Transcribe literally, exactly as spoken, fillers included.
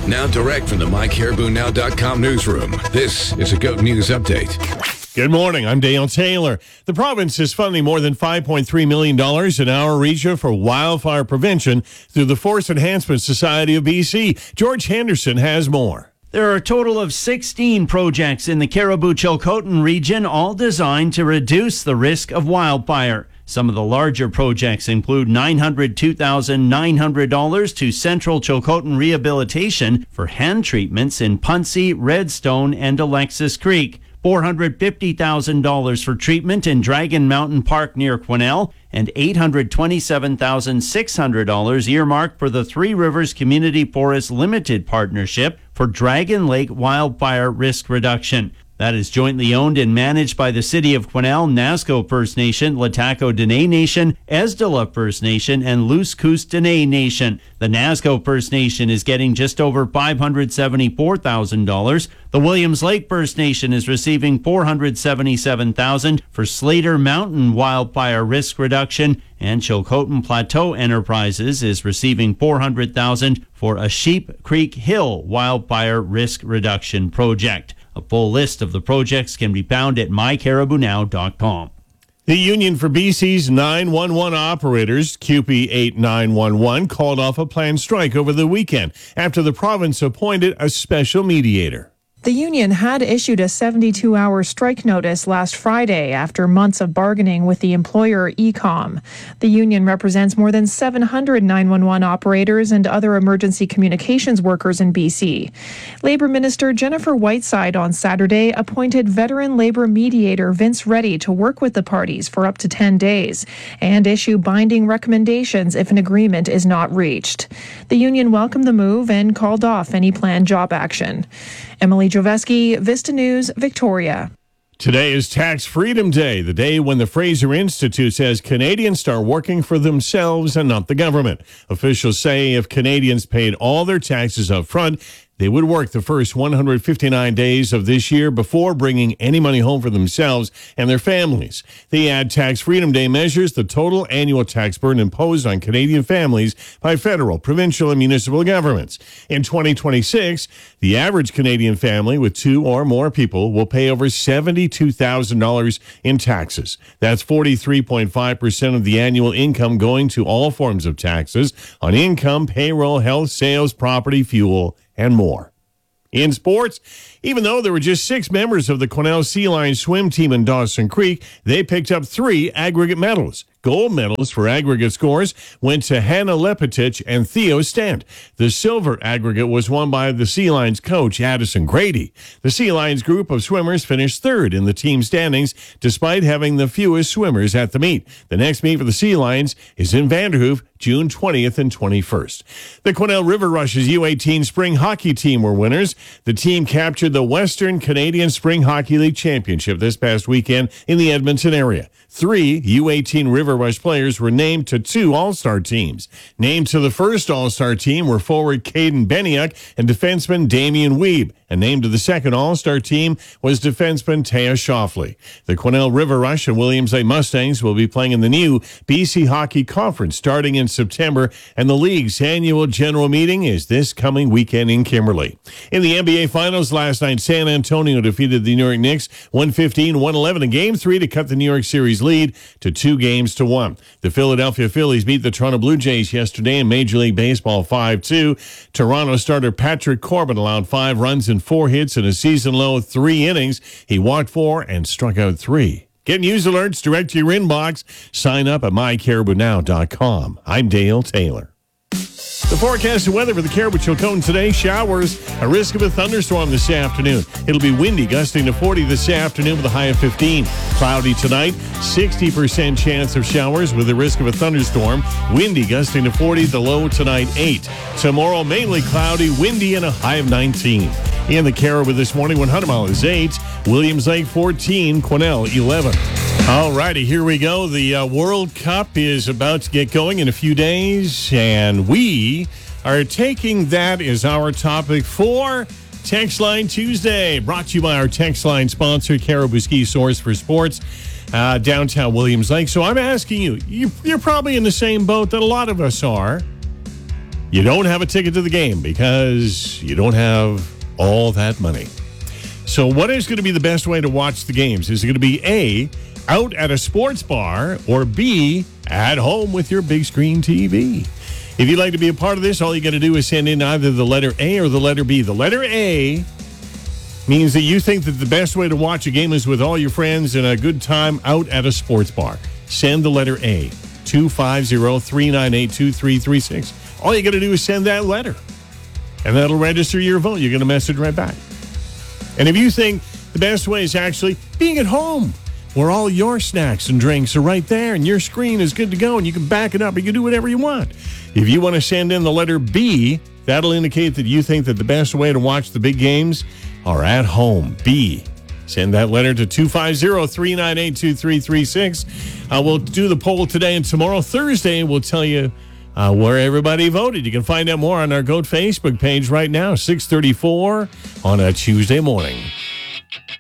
Now direct from the my caribou now dot com newsroom, this is a GOAT News Update. Good morning. I'm Dale Taylor. The province is funding more than five point three million dollars in our region for wildfire prevention through the Forest Enhancement Society of B C. George Henderson has more. There are a total of sixteen projects in the Caribou-Chilcotin region, all designed to reduce the risk of wildfire. Some of the larger projects include nine hundred two thousand nine hundred dollars to Central Chilcotin Rehabilitation for hand treatments in Puncie, Redstone, and Alexis Creek, four hundred fifty thousand dollars for treatment in Dragon Mountain Park near Quesnel, and eight hundred twenty-seven thousand six hundred dollars earmarked for the Three Rivers Community Forest Limited Partnership for Dragon Lake wildfire risk reduction. That is jointly owned and managed by the City of Quesnel, Nasco First Nation, Lataco Dene Nation, Esdala First Nation, and Luce Coos Dene Nation. The Nasco First Nation is getting just over five hundred seventy-four thousand dollars. The Williams Lake First Nation is receiving four hundred seventy-seven thousand dollars for Slater Mountain wildfire risk reduction, and Chilcotin Plateau Enterprises is receiving four hundred thousand dollars for a Sheep Creek Hill wildfire risk reduction project. A full list of the projects can be found at my caribou now dot com. The Union for B C's nine one one operators, C U P E eight nine one one, called off a planned strike over the weekend after the province appointed a special mediator. The union had issued a seventy-two hour strike notice last Friday after months of bargaining with the employer Ecom. The union represents more than seven hundred nine one one operators and other emergency communications workers in B C. Labour Minister Jennifer Whiteside on Saturday appointed veteran Labour mediator Vince Reddy to work with the parties for up to ten days and issue binding recommendations if an agreement is not reached. The union welcomed the move and called off any planned job action. Emily Joveski, Vista News, Victoria. Today is Tax Freedom Day, the day when the Fraser Institute says Canadians start working for themselves and not the government. Officials say if Canadians paid all their taxes up front, they would work the first one hundred fifty-nine days of this year before bringing any money home for themselves and their families. They add Tax Freedom Day measures the total annual tax burden imposed on Canadian families by federal, provincial, and municipal governments. In twenty twenty-six, the average Canadian family with two or more people will pay over seventy-two thousand dollars in taxes. That's forty-three point five percent of the annual income going to all forms of taxes on income, payroll, health, sales, property, fuel, and more. In sports, even though there were just six members of the Quesnel Sea Lions swim team in Dawson Creek, they picked up three aggregate medals. Gold medals for aggregate scores went to Hannah Lepetich and Theo Stent. The silver aggregate was won by the Sea Lions coach, Addison Grady. The Sea Lions group of swimmers finished third in the team standings, despite having the fewest swimmers at the meet. The next meet for the Sea Lions is in Vanderhoof, June twentieth and twenty-first. The Quesnel River Rush's U eighteen spring hockey team were winners. The team captured the Western Canadian Spring Hockey League Championship this past weekend in the Edmonton area. Three U eighteen River Rush players were named to two All-Star teams. Named to the first All-Star team were forward Caden Beniuk and defenseman Damian Weeb. And named to the second All-Star team was defenseman Taya Shoffley. The Quesnel River Rush and Williams Lake Mustangs will be playing in the new B C Hockey Conference starting in September, and the league's annual general meeting is this coming weekend in Kimberley. In the N B A Finals last night, San Antonio defeated the New York Knicks one fifteen to one eleven in Game three to cut the New York Series lead to two games to one. The Philadelphia Phillies beat the Toronto Blue Jays yesterday in Major League Baseball five two. Toronto starter Patrick Corbin allowed five runs and four hits in a season-low three innings. He walked four and struck out three. Get news alerts direct to your inbox. Sign up at my caribou now dot com. I'm Dale Taylor. The forecast of weather for the Caribou-Chilcotin today: showers, a risk of a thunderstorm this afternoon. It'll be windy, gusting to forty this afternoon with a high of fifteen. Cloudy tonight, sixty percent chance of showers with a risk of a thunderstorm. Windy, gusting to forty, the low tonight eight. Tomorrow, mainly cloudy, windy, and a high of nineteen. In the Caribou this morning, one hundred mile is eight. Williams Lake fourteen, Quesnel eleven. All righty, here we go. The uh, World Cup is about to get going in a few days, and we are taking that as our topic for Text Line Tuesday, brought to you by our Text Line sponsor, Caribou Ski Source for Sports, uh, downtown Williams Lake. So I'm asking you, you, you're probably in the same boat that a lot of us are. you don't have a ticket to the game because you don't have all that money. So what is going to be the best way to watch the games? Is it going to be A, out at a sports bar, or B, at home with your big screen T V? If you'd like to be a part of this, all you got to do is send in either the letter A or the letter B. The letter A means that you think that the best way to watch a game is with all your friends and a good time out at a sports bar. Send the letter A, two five zero, three nine eight, two three three six. All you got to do is send that letter, and that'll register your vote. You're going to message right back. And if you think the best way is actually being at home, where all your snacks and drinks are right there and your screen is good to go and you can back it up, you can do whatever you want. If you want to send in the letter B, that'll indicate that you think that the best way to watch the big games are at home. B. Send that letter to two five zero, three nine eight, two three three six. Uh, we'll do the poll today, and tomorrow, Thursday, we'll tell you uh, where everybody voted. You can find out more on our GOAT Facebook page right now, six thirty-four on a Tuesday morning.